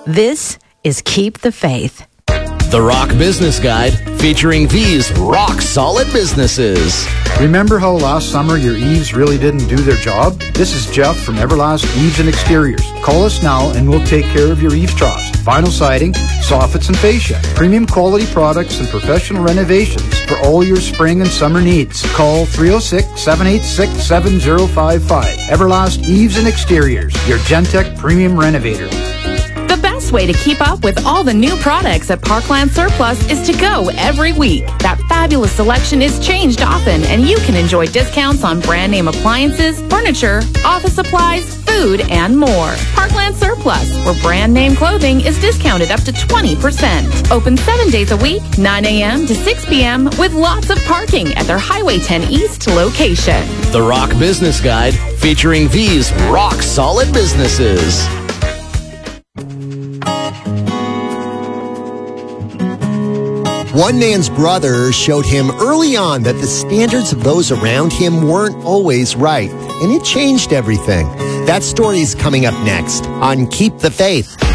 This is Keep the Faith. The Rock Business Guide, featuring these rock-solid businesses. Remember how last summer your eaves really didn't do their job? This is Jeff from Everlast Eaves and Exteriors. Call us now and we'll take care of your eaves troughs, vinyl siding, soffits and fascia, premium quality products and professional renovations for all your spring and summer needs. Call 306-786-7055. Everlast Eaves and Exteriors, your Gentech premium renovator. The best way to keep up with all the new products at Parkland Surplus is to go every week. That fabulous selection is changed often, and you can enjoy discounts on brand name appliances, furniture, office supplies, food, and more. Parkland Surplus, where brand name clothing is discounted up to 20%. Open 7 days a week, 9 a.m. to 6 p.m. with lots of parking at their Highway 10 East location. The Rock Business Guide, featuring these rock-solid businesses. One man's brother showed him early on that the standards of those around him weren't always right, and it changed everything. That story is coming up next on Keep the Faith.